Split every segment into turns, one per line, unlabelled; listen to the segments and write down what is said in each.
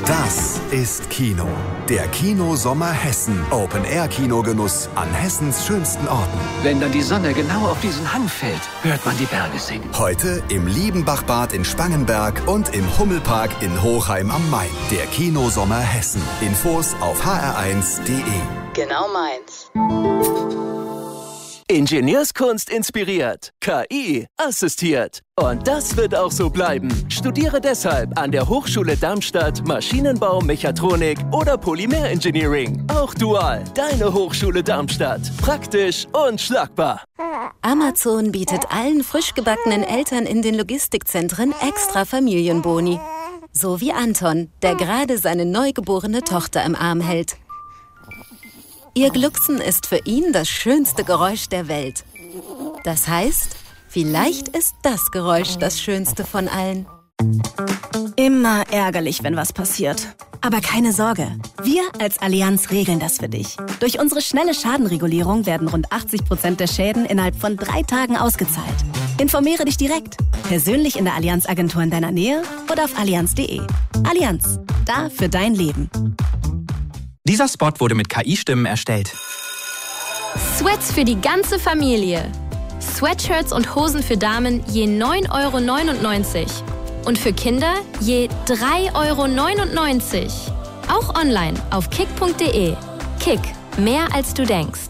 Das ist Kino. Der Kino-Sommer Hessen. Open-Air-Kinogenuss an Hessens schönsten Orten.
Wenn dann die Sonne genau auf diesen Hang fällt, hört man die Berge singen.
Heute im Liebenbachbad in Spangenberg und im Hummelpark in Hochheim am Main. Der Kino-Sommer Hessen. Infos auf hr1.de.
Genau meins.
Ingenieurskunst inspiriert, KI assistiert. Und das wird auch so bleiben. Studiere deshalb an der Hochschule Darmstadt Maschinenbau, Mechatronik oder Polymer-Engineering. Auch dual, deine Hochschule Darmstadt. Praktisch und schlagbar.
Amazon bietet allen frisch gebackenen Eltern in den Logistikzentren extra Familienboni. So wie Anton, der gerade seine neugeborene Tochter im Arm hält. Ihr Glucksen ist für ihn das schönste Geräusch der Welt. Das heißt, vielleicht ist das Geräusch das schönste von allen.
Immer ärgerlich, wenn was passiert. Aber keine Sorge, wir als Allianz regeln das für dich. Durch unsere schnelle Schadenregulierung werden rund 80% der Schäden innerhalb von 3 Tagen ausgezahlt. Informiere dich direkt, persönlich in der Allianz-Agentur in deiner Nähe oder auf allianz.de. Allianz, da für dein Leben.
Dieser Spot wurde mit KI-Stimmen erstellt.
Sweats für die ganze Familie. Sweatshirts und Hosen für Damen je 9,99 € und für Kinder je 3,99 €. Auch online auf kick.de. Kick, mehr als du denkst.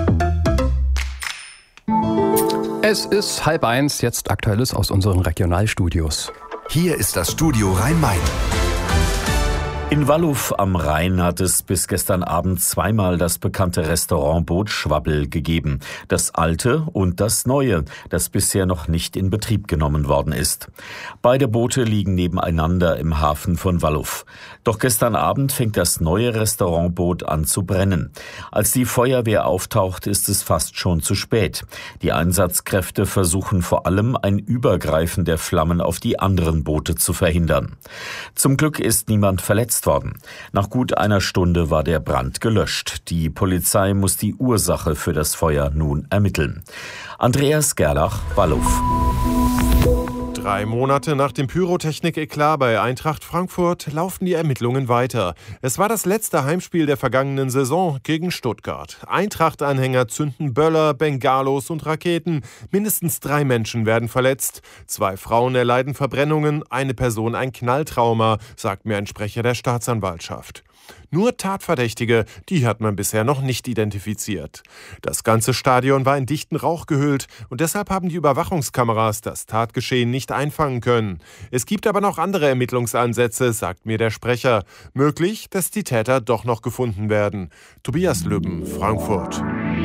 Es ist 12:30, jetzt Aktuelles aus unseren Regionalstudios.
Hier ist das Studio Rhein-Main.
In Walluf am Rhein hat es bis gestern Abend zweimal das bekannte Restaurant Bootschwabbel gegeben. Das alte und das neue, das bisher noch nicht in Betrieb genommen worden ist. Beide Boote liegen nebeneinander im Hafen von Walluf. Doch gestern Abend fängt das neue Restaurantboot an zu brennen. Als die Feuerwehr auftaucht, ist es fast schon zu spät. Die Einsatzkräfte versuchen vor allem ein Übergreifen der Flammen auf die anderen Boote zu verhindern. Zum Glück ist niemand verletzt worden. Nach gut einer Stunde war der Brand gelöscht. Die Polizei muss die Ursache für das Feuer nun ermitteln. Andreas Gerlach, Walluf.
3 Monate nach dem Pyrotechnik-Eklat bei Eintracht Frankfurt laufen die Ermittlungen weiter. Es war das letzte Heimspiel der vergangenen Saison gegen Stuttgart. Eintracht-Anhänger zünden Böller, Bengalos und Raketen. Mindestens 3 Menschen werden verletzt. 2 Frauen erleiden Verbrennungen, eine Person ein Knalltrauma, sagt mir ein Sprecher der Staatsanwaltschaft. Nur Tatverdächtige, die hat man bisher noch nicht identifiziert. Das ganze Stadion war in dichten Rauch gehüllt und deshalb haben die Überwachungskameras das Tatgeschehen nicht einfangen können. Es gibt aber noch andere Ermittlungsansätze, sagt mir der Sprecher. Möglich, dass die Täter doch noch gefunden werden. Tobias Lübben, Frankfurt.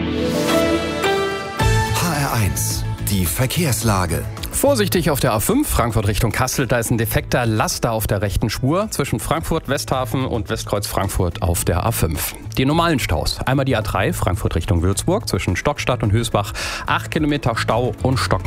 HR1, die Verkehrslage.
Vorsichtig auf der A5, Frankfurt Richtung Kassel, da ist ein defekter Laster auf der rechten Spur zwischen Frankfurt, Westhafen und Westkreuz Frankfurt auf der A5. Die normalen Staus, einmal die A3, Frankfurt Richtung Würzburg, zwischen Stockstadt und Hösbach, 8 Kilometer Stau und Stock.